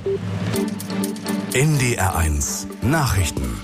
NDR1 Nachrichten.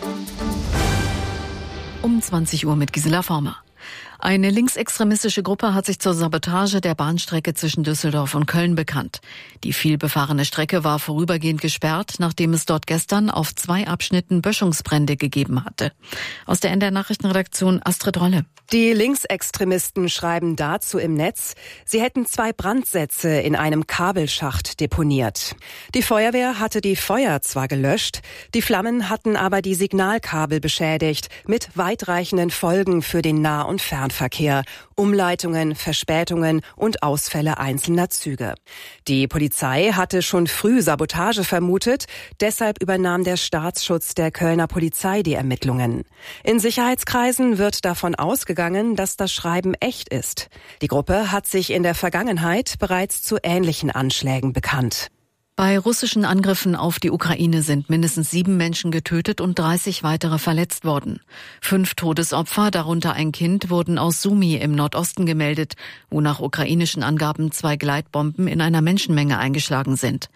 Um 20 Uhr mit Gisela Former. Eine linksextremistische Gruppe hat sich zur Sabotage der Bahnstrecke zwischen Düsseldorf und Köln bekannt. Die vielbefahrene Strecke war vorübergehend gesperrt, nachdem es dort gestern auf 2 Abschnitten Böschungsbrände gegeben hatte. Aus der NDR Nachrichtenredaktion Astrid Rolle. Die Linksextremisten schreiben dazu im Netz, sie hätten 2 Brandsätze in einem Kabelschacht deponiert. Die Feuerwehr hatte die Feuer zwar gelöscht, die Flammen hatten aber die Signalkabel beschädigt, mit weitreichenden Folgen für den Nah- und Fernverkehr, Umleitungen, Verspätungen und Ausfälle einzelner Züge. Die Polizei hatte schon früh Sabotage vermutet, deshalb übernahm der Staatsschutz der Kölner Polizei die Ermittlungen. In Sicherheitskreisen wird davon ausgegangen, dass das Schreiben echt ist. Die Gruppe hat sich in der Vergangenheit bereits zu ähnlichen Anschlägen bekannt. Bei russischen Angriffen auf die Ukraine sind mindestens 7 Menschen getötet und 30 weitere verletzt worden. 5 Todesopfer, darunter ein Kind, wurden aus Sumy im Nordosten gemeldet, wo nach ukrainischen Angaben 2 Gleitbomben in einer Menschenmenge eingeschlagen sind.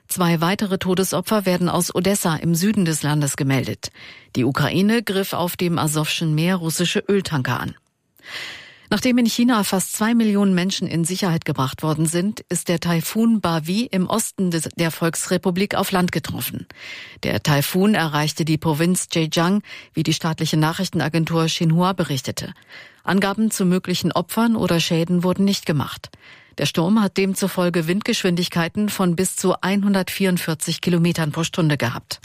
2 weitere Todesopfer werden aus Odessa im Süden des Landes gemeldet. Die Ukraine griff auf dem Asowschen Meer russische Öltanker an. Nachdem in China fast 2 Millionen Menschen in Sicherheit gebracht worden sind, ist der Taifun Bavi im Osten der Volksrepublik auf Land getroffen. Der Taifun erreichte die Provinz Zhejiang, wie die staatliche Nachrichtenagentur Xinhua berichtete. Angaben zu möglichen Opfern oder Schäden wurden nicht gemacht. Der Sturm hat demzufolge Windgeschwindigkeiten von bis zu 144 Kilometern pro Stunde gehabt.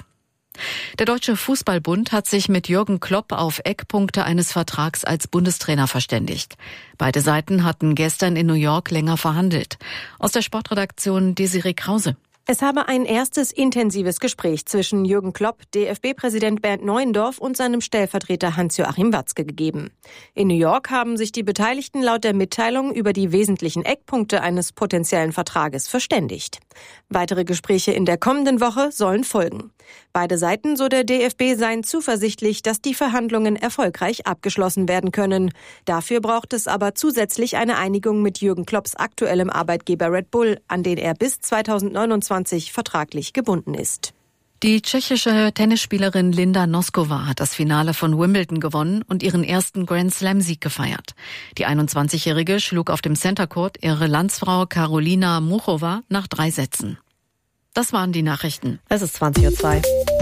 Der Deutsche Fußballbund hat sich mit Jürgen Klopp auf Eckpunkte eines Vertrags als Bundestrainer verständigt. Beide Seiten hatten gestern in New York länger verhandelt. Aus der Sportredaktion Desiree Krause. Es habe ein erstes intensives Gespräch zwischen Jürgen Klopp, DFB-Präsident Bernd Neuendorf und seinem Stellvertreter Hans-Joachim Watzke gegeben. In New York haben sich die Beteiligten laut der Mitteilung über die wesentlichen Eckpunkte eines potenziellen Vertrages verständigt. Weitere Gespräche in der kommenden Woche sollen folgen. Beide Seiten, so der DFB, seien zuversichtlich, dass die Verhandlungen erfolgreich abgeschlossen werden können. Dafür braucht es aber zusätzlich eine Einigung mit Jürgen Klopps aktuellem Arbeitgeber Red Bull, an den er bis 2029 vertraglich gebunden ist. Die tschechische Tennisspielerin Linda Noskova hat das Finale von Wimbledon gewonnen und ihren ersten Grand-Slam-Sieg gefeiert. Die 21-Jährige schlug auf dem Center Court ihre Landsfrau Karolina Muchova nach 3 Sätzen. Das waren die Nachrichten. Es ist 20:02 Uhr.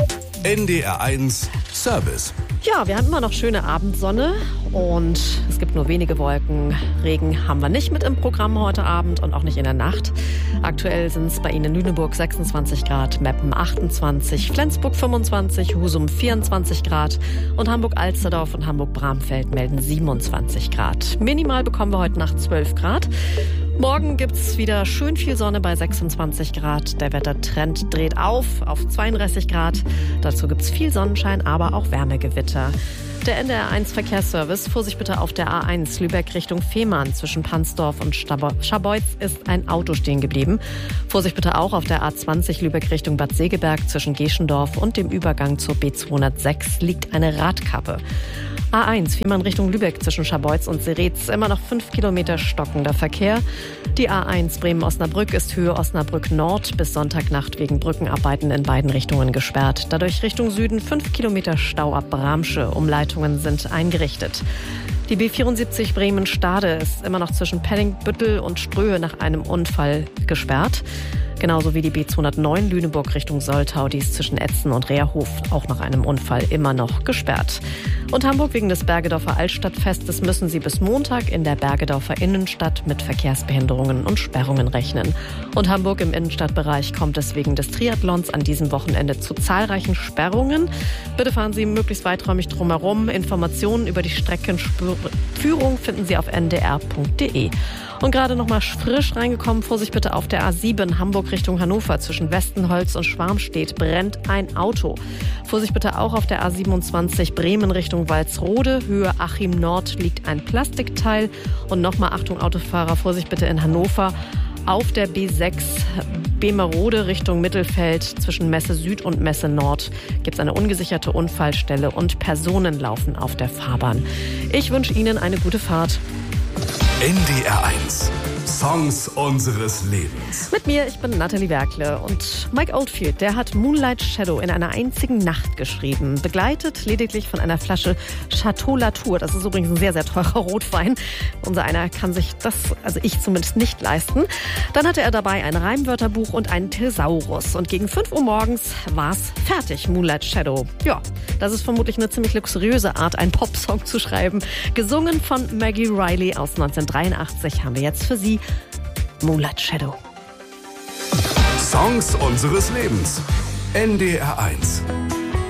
NDR1 Service. Ja, wir haben immer noch schöne Abendsonne und es gibt nur wenige Wolken. Regen haben wir nicht mit im Programm heute Abend und auch nicht in der Nacht. Aktuell sind es bei Ihnen in Lüneburg 26 Grad, Meppen 28, Flensburg 25, Husum 24 Grad und Hamburg-Alsterdorf und Hamburg-Bramfeld melden 27 Grad. Minimal bekommen wir heute Nacht 12 Grad. Morgen gibt's wieder schön viel Sonne bei 26 Grad. Der Wettertrend dreht auf 32 Grad. Dazu gibt's viel Sonnenschein, aber auch Wärmegewitter. Der NDR1 Verkehrsservice, Vorsicht bitte auf der A1 Lübeck Richtung Fehmarn zwischen Pansdorf und Scharbeutz ist ein Auto stehen geblieben. Vorsicht bitte auch auf der A20 Lübeck Richtung Bad Segeberg zwischen Geschendorf und dem Übergang zur B206 liegt eine Radkappe. A1 Fehmarn Richtung Lübeck zwischen Scharbeutz und Seretz immer noch 5 Kilometer stockender Verkehr. Die A1 Bremen-Osnabrück ist Höhe Osnabrück Nord bis Sonntagnacht wegen Brückenarbeiten in beiden Richtungen gesperrt. Dadurch Richtung Süden 5 Kilometer Stau ab Bramsche. Umleitungen sind eingerichtet. Die B74 Bremen-Stade ist immer noch zwischen Penningbüttel und Ströhe nach einem Unfall gesperrt. Genauso wie die B209 Lüneburg Richtung Soltau, die ist zwischen Etzen und Reherhof auch nach einem Unfall immer noch gesperrt. Und Hamburg wegen des Bergedorfer Altstadtfestes müssen Sie bis Montag in der Bergedorfer Innenstadt mit Verkehrsbehinderungen und Sperrungen rechnen. Und Hamburg im Innenstadtbereich kommt es wegen des Triathlons an diesem Wochenende zu zahlreichen Sperrungen. Bitte fahren Sie möglichst weiträumig drumherum. Informationen über die Streckenführung finden Sie auf ndr.de. Und gerade noch mal frisch reingekommen, Vorsicht bitte auf der A7 Hamburg Richtung Hannover zwischen Westenholz und Schwarmstedt brennt ein Auto. Vorsicht bitte auch auf der A27 Bremen Richtung Walsrode, Höhe Achim Nord liegt ein Plastikteil. Und nochmal Achtung Autofahrer, Vorsicht bitte in Hannover. Auf der B6 Bemerode Richtung Mittelfeld zwischen Messe Süd und Messe Nord gibt es eine ungesicherte Unfallstelle und Personen laufen auf der Fahrbahn. Ich wünsche Ihnen eine gute Fahrt. NDR1 Songs unseres Lebens. Mit mir, ich bin Nathalie Werkle und Mike Oldfield, der hat Moonlight Shadow in einer einzigen Nacht geschrieben, begleitet lediglich von einer Flasche Chateau Latour. Das ist übrigens ein sehr, sehr teurer Rotwein. Unser einer kann sich das, also ich zumindest, nicht leisten. Dann hatte er dabei ein Reimwörterbuch und einen Thesaurus. Und gegen 5 Uhr morgens war's fertig, Moonlight Shadow. Ja, das ist vermutlich eine ziemlich luxuriöse Art, einen Popsong zu schreiben. Gesungen von Maggie Reilly aus 1983 haben wir jetzt für Sie Moonlight Shadow. Songs unseres Lebens. NDR 1.